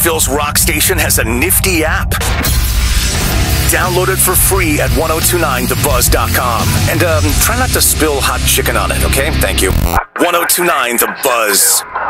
Nashville's rock station has a nifty app. Download it for free at 1029thebuzz.com. And try not to spill hot chicken on it, okay? Thank you. 1029 The Buzz.